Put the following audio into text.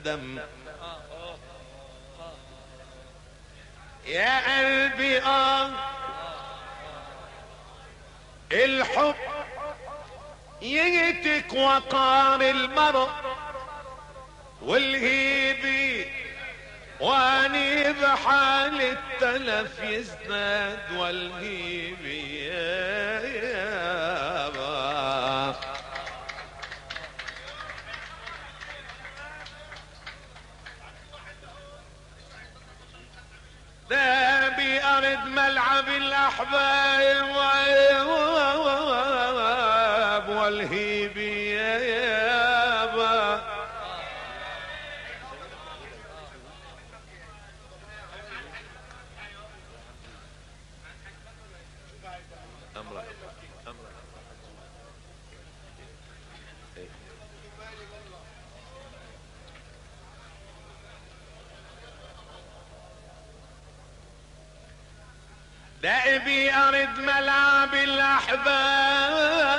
الدم. يا قلبي الحب يهتك وقار المرء والهيبي، واني بحال التلف يزداد والهيبي يابا. ده بأرض ملعب الأحباب والهيبي يابا. ده بأرض ملعب الأحباب